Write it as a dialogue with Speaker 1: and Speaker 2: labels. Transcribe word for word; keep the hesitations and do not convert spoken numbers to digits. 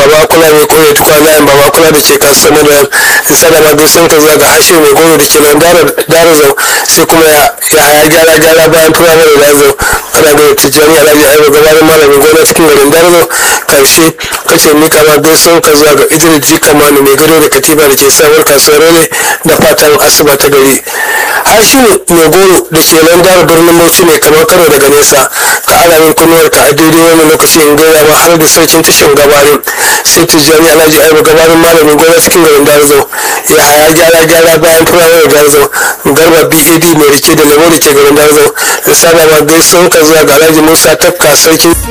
Speaker 1: baba kula mai koya tukwa layin baba kula da ke kasuwar madara sada ma gaisan ka zuwa ga hashe mai goro da ke nan darazau sai kuma ya haya gyara gyara bayan firamare da zau kana da tijjani alhaji aiwa gabanin malamin gona cikin garin darazau karshe kace mika ma gaisan ka zuwa ga idris jika manu mai gado da katiba da ke sabuwar kasuwar role da fatan asuba ta gari hashimu mai goro da ke nan dara birnin bauchi ne kamar karo daga nesa ka ana min kunnuwar ka a daidai wani lokaci in gaira ma har da sarkin tashin gabarin sai tijjani alhaji aiwa gabanin malamin gona cikin garin darazau ya haya gyara gyara bayan firamare darazau garba bad mai rike da lemo da ke garin darazau da sada ma gaisuwan ka zuwa ga alhaji musa tafka sarkin